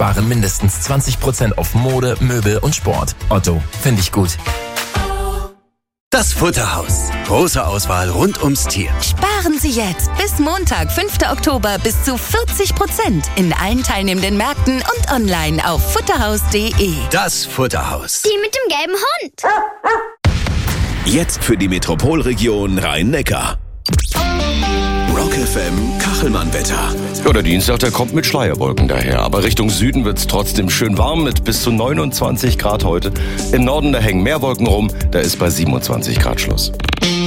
Spare mindestens 20% auf Mode, Möbel und Sport. Otto, finde ich gut. Das Futterhaus. Große Auswahl rund ums Tier. Sparen Sie jetzt bis Montag, 5. Oktober bis zu 40% in allen teilnehmenden Märkten und online auf futterhaus.de. Das Futterhaus. Die mit dem gelben Hund. Jetzt für die Metropolregion Rhein-Neckar. Rock FM Kachelmann-Wetter. Ja, der Dienstag, der kommt mit Schleierwolken daher. Aber Richtung Süden wird's trotzdem schön warm mit bis zu 29 Grad heute. Im Norden, da hängen mehr Wolken rum. Da ist bei 27 Grad Schluss.